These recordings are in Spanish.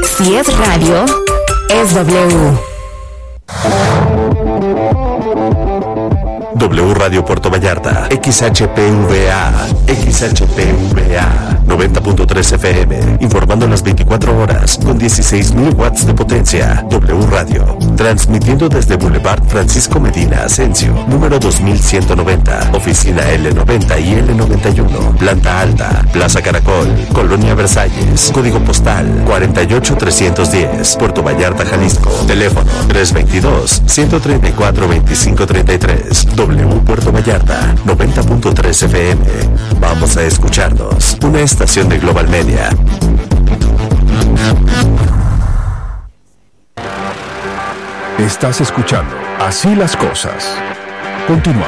Si es radio, es W. W Radio Puerto Vallarta, XHPVA, 90.3 FM, informando las 24 horas, con 16.000 watts de potencia. W Radio, transmitiendo desde Boulevard Francisco Medina Asensio, número 2190, oficina L90 y L91, planta alta, Plaza Caracol, Colonia Versalles, código postal 48310, Puerto Vallarta, Jalisco, teléfono 322-134-2533, W Puerto Vallarta, 90.3 FM. Vamos a escucharnos. Una estación de Global Media. Estás escuchando Así las Cosas. Continuamos.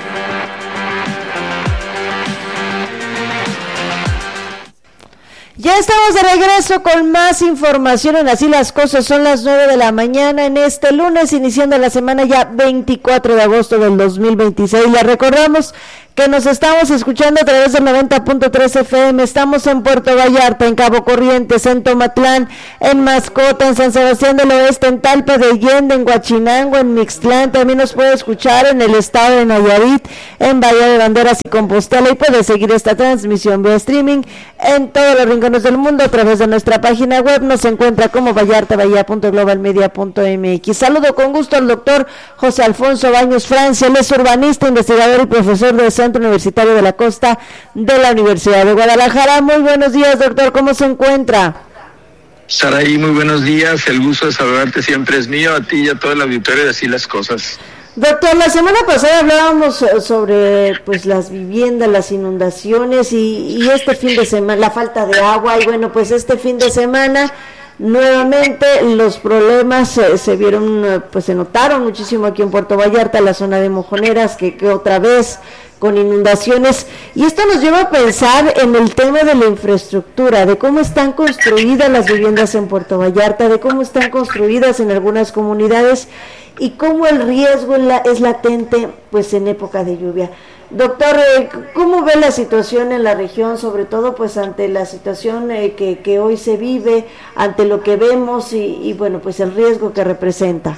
Ya estamos de regreso con más información en Así las Cosas. Son las 9 de la mañana en este lunes, iniciando la semana ya 24 de agosto del 2026. Les recordamos que nos estamos escuchando a través del 90.3 FM, estamos en Puerto Vallarta, en Cabo Corrientes, en Tomatlán, en Mascota, en San Sebastián del Oeste, en Talpa de Allende, en Huachinango, en Mixtlán. También nos puede escuchar en el estado de Nayarit, en Bahía de Banderas y Compostela, y puede seguir esta transmisión vía streaming en todos los rincones del mundo a través de nuestra página web. Nos encuentra como vallartabahía.globalmedia.mx. Saludo con gusto al doctor José Alfonso Baños Francia. Él es urbanista, investigador y profesor del Centro Universitario de la Costa de la Universidad de Guadalajara. Muy buenos días, doctor, ¿cómo se encuentra? Saraí, muy buenos días, el gusto de saludarte siempre es mío, a ti y a todo el auditorio de Así las Cosas. Doctor, la semana pasada hablábamos sobre pues las viviendas, las inundaciones y este fin de semana, la falta de agua, y bueno, pues este fin de semana nuevamente los problemas se vieron, pues se notaron muchísimo aquí en Puerto Vallarta, la zona de Mojoneras, que otra vez con inundaciones, y esto nos lleva a pensar en el tema de la infraestructura, de cómo están construidas las viviendas en Puerto Vallarta, de cómo están construidas en algunas comunidades y cómo el riesgo es latente pues en época de lluvia. Doctor, ¿cómo ve la situación en la región, sobre todo pues ante la situación que hoy se vive, ante lo que vemos y bueno, pues el riesgo que representa?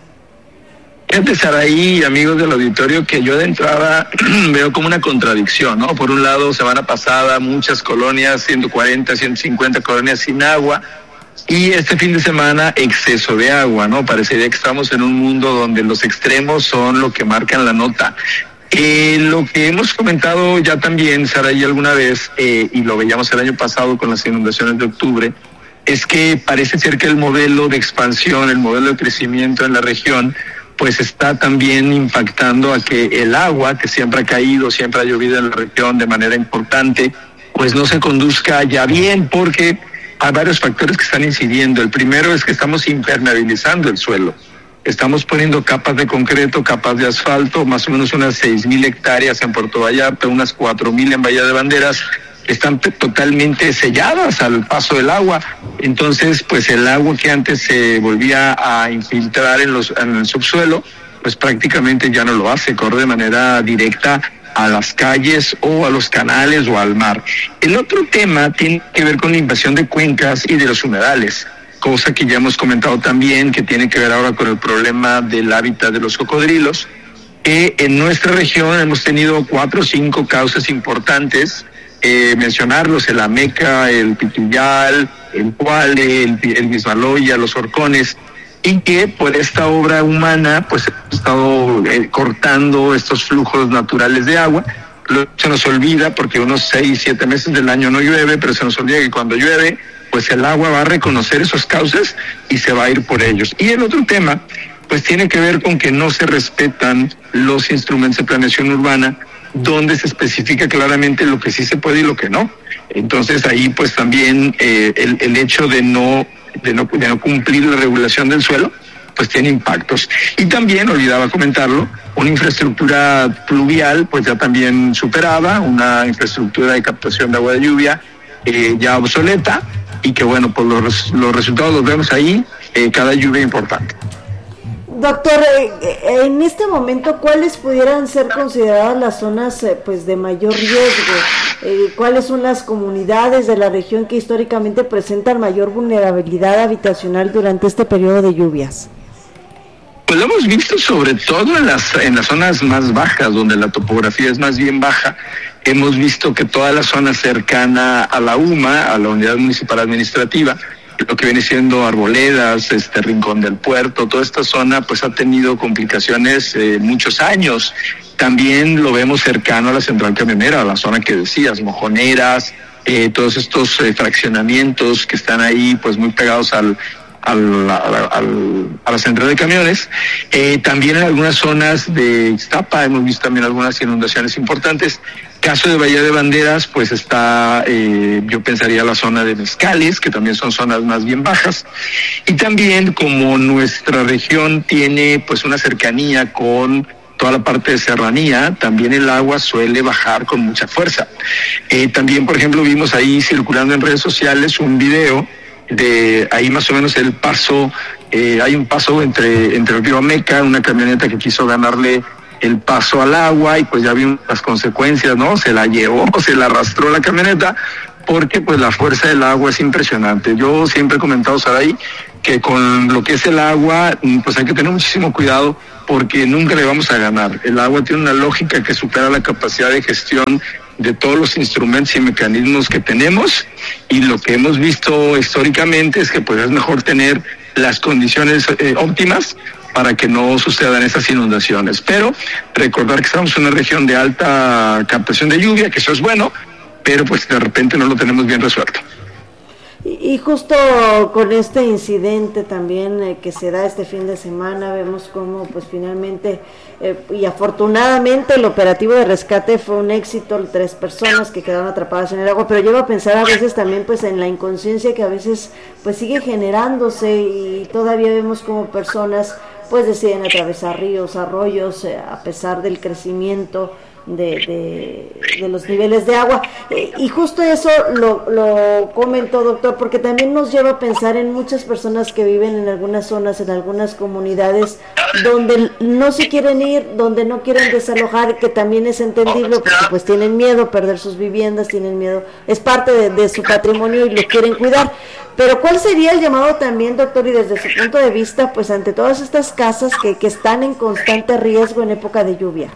Fíjate, Saraí, amigos del auditorio, que yo de entrada veo como una contradicción, ¿no? Por un lado, semana pasada, muchas colonias, 140, 150 colonias sin agua, y este fin de semana, exceso de agua, ¿no? Parecería que estamos en un mundo donde los extremos son lo que marcan la nota. Lo que hemos comentado ya también, Saraí, alguna vez, y lo veíamos el año pasado con las inundaciones de octubre, es que parece ser que el modelo de expansión, el modelo de crecimiento en la región, pues está también impactando a que el agua, que siempre ha caído, siempre ha llovido en la región de manera importante, pues no se conduzca ya bien, porque hay varios factores que están incidiendo. El primero es que estamos impermeabilizando el suelo. Estamos poniendo capas de concreto, capas de asfalto, más o menos unas 6,000 hectáreas en Puerto Vallarta, unas 4,000 en Bahía de Banderas, están totalmente selladas al paso del agua. Entonces, pues el agua que antes se volvía a infiltrar en el subsuelo, pues prácticamente ya no lo hace, corre de manera directa a las calles o a los canales o al mar. El otro tema tiene que ver con la invasión de cuencas y de los humedales, cosa que ya hemos comentado también, que tiene que ver ahora con el problema del hábitat de los cocodrilos. En nuestra región hemos tenido 4 o 5 causas importantes, mencionarlos: el Ameca, el Pitillal, el Cuale, el Bisbaloya, los Horcones, y que por esta obra humana pues hemos estado cortando estos flujos naturales de agua. Se nos olvida, porque unos 6, 7 meses del año no llueve, pero se nos olvida que cuando llueve, pues el agua va a reconocer esos cauces y se va a ir por ellos. Y el otro tema, pues tiene que ver con que no se respetan los instrumentos de planeación urbana, donde se especifica claramente lo que sí se puede y lo que no. Entonces ahí pues también el hecho de no cumplir la regulación del suelo pues tiene impactos. Y también, olvidaba comentarlo, una infraestructura pluvial pues ya también superada, una infraestructura de captación de agua de lluvia ya obsoleta, y que bueno, pues los resultados los vemos ahí, cada lluvia importante. Doctor, en este momento, ¿cuáles pudieran ser consideradas las zonas pues de mayor riesgo ¿cuáles son las comunidades de la región que históricamente presentan mayor vulnerabilidad habitacional durante este periodo de lluvias? Pues lo hemos visto sobre todo en las zonas más bajas, donde la topografía es más bien baja. Hemos visto que toda la zona cercana a la UMA, a la Unidad Municipal Administrativa, lo que viene siendo Arboledas, Rincón del Puerto, toda esta zona pues ha tenido complicaciones muchos años. También lo vemos cercano a la central camionera, a la zona que decías, Mojoneras, todos estos fraccionamientos que están ahí pues muy pegados a la central de camiones. También en algunas zonas de Ixtapa hemos visto también algunas inundaciones importantes. Caso de Bahía de Banderas, pues está, yo pensaría la zona de Mezcales, que también son zonas más bien bajas. Y también como nuestra región tiene pues una cercanía con toda la parte de serranía, también el agua suele bajar con mucha fuerza. También, por ejemplo, vimos ahí circulando en redes sociales un video de ahí más o menos el paso, hay un paso entre el río Ameca, una camioneta que quiso ganarle el paso al agua y pues ya vimos las consecuencias, ¿no? Se la llevó, se la arrastró la camioneta, porque pues la fuerza del agua es impresionante. Yo siempre he comentado, Saraí, que con lo que es el agua, pues hay que tener muchísimo cuidado, porque nunca le vamos a ganar. El agua tiene una lógica que supera la capacidad de gestión de todos los instrumentos y mecanismos que tenemos, y lo que hemos visto históricamente es que pues es mejor tener las condiciones óptimas para que no sucedan esas inundaciones. Pero recordar que estamos en una región de alta captación de lluvia, que eso es bueno, pero pues de repente no lo tenemos bien resuelto. Y justo con este incidente también que se da este fin de semana, vemos cómo pues finalmente y afortunadamente el operativo de rescate fue un éxito, 3 personas que quedaron atrapadas en el agua, pero llevo a pensar a veces también pues en la inconsciencia que a veces pues sigue generándose, y todavía vemos como personas pues deciden atravesar ríos, arroyos, a pesar del crecimiento de los niveles de agua, y justo eso lo comentó, doctor, porque también nos lleva a pensar en muchas personas que viven en algunas zonas, en algunas comunidades donde no se quieren ir, donde no quieren desalojar, que también es entendible porque pues tienen miedo a perder sus viviendas, tienen miedo, es parte de su patrimonio y lo quieren cuidar. Pero ¿cuál sería el llamado también, doctor, y desde su punto de vista, pues ante todas estas casas que están en constante riesgo en época de lluvia?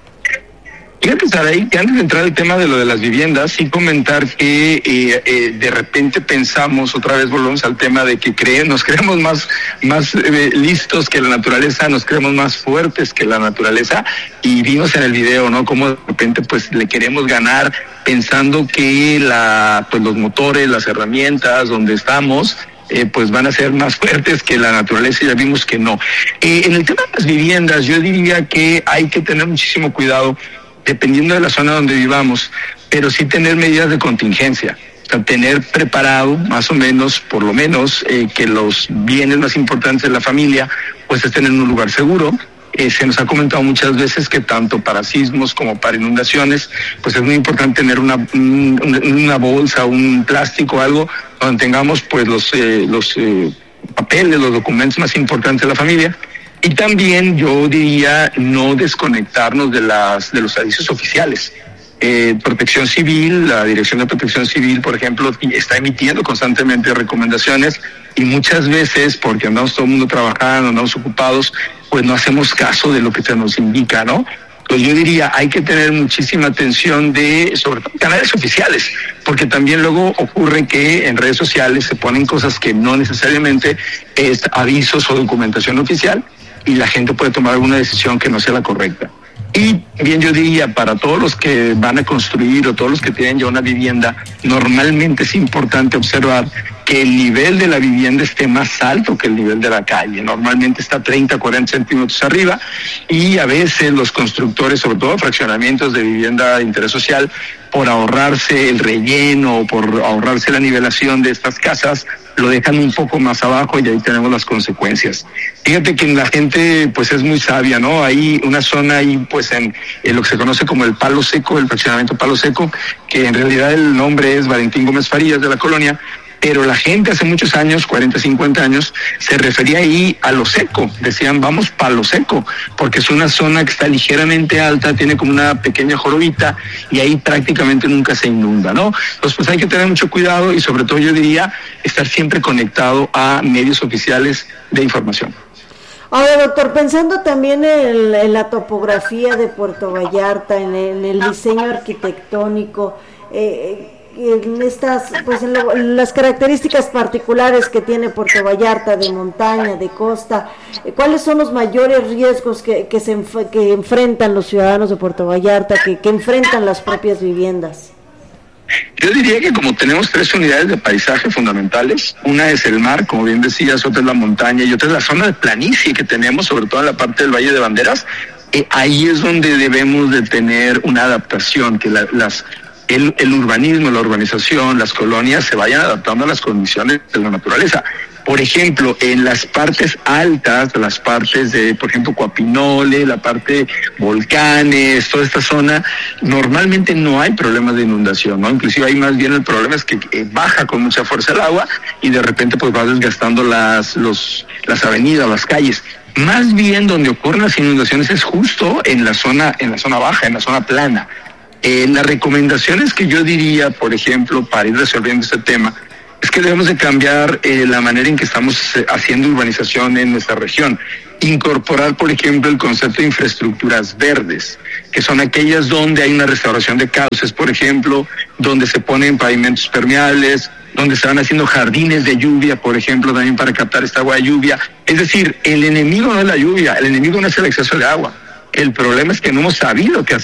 Fíjate, Saraí, que antes de entrar al tema de lo de las viviendas, sí comentar que de repente pensamos, otra vez volvemos al tema de que nos creemos más listos que la naturaleza, nos creemos más fuertes que la naturaleza, y vimos en el video, ¿no?, cómo de repente pues le queremos ganar pensando que los motores, las herramientas donde estamos, pues van a ser más fuertes que la naturaleza, y ya vimos que no. En el tema de las viviendas, yo diría que hay que tener muchísimo cuidado, dependiendo de la zona donde vivamos, pero sí tener medidas de contingencia, o sea, tener preparado más o menos, por lo menos, que los bienes más importantes de la familia pues estén en un lugar seguro. Se nos ha comentado muchas veces que tanto para sismos como para inundaciones, pues es muy importante tener una bolsa, un plástico, algo donde tengamos pues los papeles, los documentos más importantes de la familia. Y también yo diría no desconectarnos de los avisos oficiales. Protección Civil, la Dirección de Protección Civil, por ejemplo, está emitiendo constantemente recomendaciones, y muchas veces, porque andamos todo el mundo trabajando, andamos ocupados, pues no hacemos caso de lo que se nos indica, ¿no? Pues yo diría, hay que tener muchísima atención sobre todo canales oficiales, porque también luego ocurre que en redes sociales se ponen cosas que no necesariamente es avisos o documentación oficial, y la gente puede tomar alguna decisión que no sea la correcta. Y bien, yo diría, para todos los que van a construir o todos los que tienen ya una vivienda, normalmente es importante observar que el nivel de la vivienda esté más alto que el nivel de la calle. Normalmente está 30, 40 centímetros arriba, y a veces los constructores, sobre todo fraccionamientos de vivienda de interés social, por ahorrarse el relleno o por ahorrarse la nivelación de estas casas, lo dejan un poco más abajo, y ahí tenemos las consecuencias. Fíjate que la gente pues es muy sabia, ¿no? Hay una zona ahí pues en lo que se conoce como el Palo Seco, el fraccionamiento Palo Seco, que en realidad el nombre es Valentín Gómez Farías de la Colonia, pero la gente hace muchos años, 40, 50 años, se refería ahí a lo seco, decían vamos para lo seco, porque es una zona que está ligeramente alta, tiene como una pequeña jorobita y ahí prácticamente nunca se inunda, ¿no? Entonces pues hay que tener mucho cuidado y sobre todo yo diría estar siempre conectado a medios oficiales de información. Ahora, doctor, pensando también en la topografía de Puerto Vallarta, en el diseño arquitectónico, en estas, pues en las características particulares que tiene Puerto Vallarta de montaña, de costa, ¿cuáles son los mayores riesgos que enfrentan los ciudadanos de Puerto Vallarta, que enfrentan las propias viviendas? Yo diría que como tenemos 3 unidades de paisaje fundamentales, una es el mar, como bien decías, otra es la montaña y otra es la zona de planicie que tenemos, sobre todo en la parte del Valle de Banderas, ahí es donde debemos de tener una adaptación, que el urbanismo, la urbanización, las colonias se vayan adaptando a las condiciones de la naturaleza. Por ejemplo, en las partes altas, las partes de, por ejemplo, Coapinole, la parte volcanes, toda esta zona, normalmente no hay problemas de inundación, ¿no? Inclusive ahí más bien el problema es que baja con mucha fuerza el agua y de repente pues va desgastando las avenidas, las calles. Más bien donde ocurren las inundaciones es justo en la zona baja, en la zona plana. Las recomendaciones que yo diría, por ejemplo, para ir resolviendo este tema, es que debemos de cambiar la manera en que estamos haciendo urbanización en nuestra región. Incorporar, por ejemplo, el concepto de infraestructuras verdes, que son aquellas donde hay una restauración de cauces, por ejemplo, donde se ponen pavimentos permeables, donde se van haciendo jardines de lluvia, por ejemplo, también para captar esta agua de lluvia. Es decir, el enemigo no es la lluvia, el enemigo no es el exceso de agua. El problema es que no hemos sabido qué hacer.